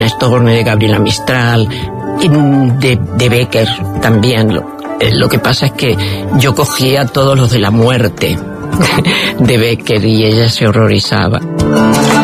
Storni, de Gabriela Mistral, de Becker también. Lo que pasa es que yo cogía todos los de la muerte de Becker y ella se horrorizaba.